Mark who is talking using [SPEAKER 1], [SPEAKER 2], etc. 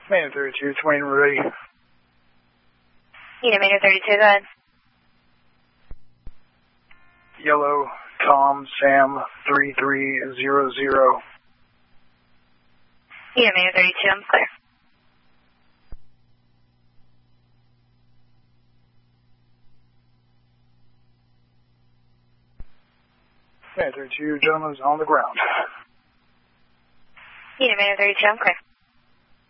[SPEAKER 1] Main 32, 20 ready.
[SPEAKER 2] Unit Main 32, go ahead.
[SPEAKER 1] Yellow, Tom, Sam, 3300.
[SPEAKER 2] Unit Main 32, I'm clear.
[SPEAKER 1] Main 32, gentlemen's on the ground.
[SPEAKER 2] Unit Main 32, I'm clear.